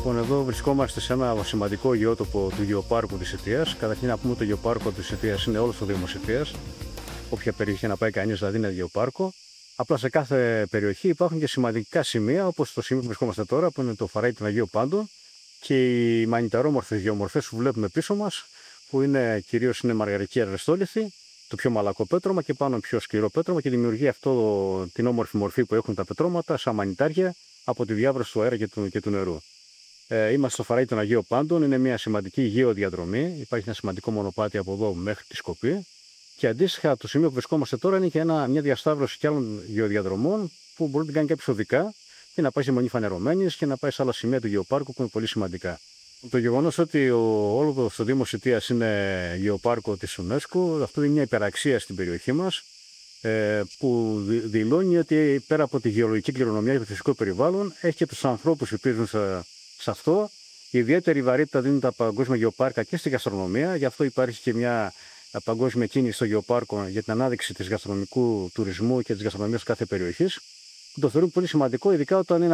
Λοιπόν, εδώ βρισκόμαστε σε ένα σημαντικό γεώτοπο του Γεωπάρκου της Σιτίας. Καταρχήν να πούμε ότι το Γεωπάρκο της Σιτίας είναι όλο στο Δήμο Σιτίας. Όποια περιοχή να πάει κανείς δηλαδή είναι γεωπάρκο. Απλά σε κάθε περιοχή υπάρχουν και σημαντικά σημεία, όπως το σημείο που βρισκόμαστε τώρα, που είναι το Φαράγγι των Αγίων Πάντων και οι μανιταρόμορφες γεωμορφές που βλέπουμε πίσω μας, που είναι κυρίως είναι μαργαρική αρεστόλιθη, το πιο μαλακό πέτρωμα και πάνω πιο σκληρό πέτρωμα και δημιουργεί αυτό την όμορφη μορφή που έχουν τα πετρώματα, σαν μανιτάρια από τη διάβρωση του αέρα και του νερού. Είμαστε στο Φαράγγι των Αγίων Πάντων, είναι μια σημαντική γεωδιαδρομή. Υπάρχει ένα σημαντικό μονοπάτι από εδώ μέχρι τη Σκοπή. Και αντίστοιχα, το σημείο που βρισκόμαστε τώρα είναι και μια διασταύρωση κι άλλων γεωδιαδρομών που μπορεί να την κάνει κάποιο οδικά και να πάει στη Μονή Φανερωμένης και να πάει σε άλλα σημεία του Γεωπάρκου που είναι πολύ σημαντικά. Το γεγονός ότι όλο το Δήμο Σιτίας είναι γεωπάρκο της UNESCO, αυτό είναι μια υπεραξία στην περιοχή μας, που δηλώνει ότι πέρα από τη γεωλογική κληρονομιά και το φυσικό περιβάλλον, έχει και τους ανθρώπους που πίζουν σε αυτό. Η ιδιαίτερη βαρύτητα δίνουν τα παγκόσμια γεωπάρκα και στη γαστρονομία, γι' αυτό υπάρχει και μια παγκόσμια κίνηση στο γεωπάρκο για την ανάδειξη της γαστρονομικού τουρισμού και της γαστρονομίας κάθε περιοχής. Το θεωρούμε πολύ σημαντικό, ειδικά όταν είναι